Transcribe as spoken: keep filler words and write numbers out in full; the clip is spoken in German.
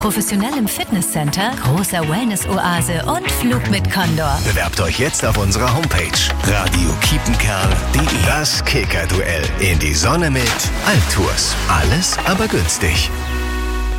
professionellem Fitnesscenter, großer Wellness-Oase und Flug mit Condor. Bewerbt euch jetzt auf unserer Homepage radio kiepenkerl punkt de. Das Kicker-Duell in die Sonne mit Altours. Alles aber günstig.